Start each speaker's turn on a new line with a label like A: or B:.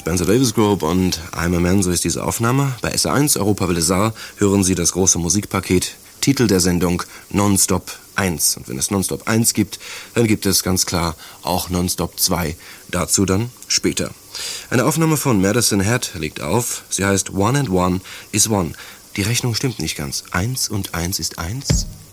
A: Spencer Davis Group und I'm a Man, so ist diese Aufnahme. Bei SR1 Europa Welle Saar hören Sie das große Musikpaket. Titel der Sendung Nonstop 1. Und wenn es Nonstop 1 gibt, dann gibt es ganz klar auch Nonstop 2. Dazu dann später. Eine Aufnahme von Madison Head legt auf. Sie heißt One and One is One. Die Rechnung stimmt nicht ganz. 1 und 1 ist 1.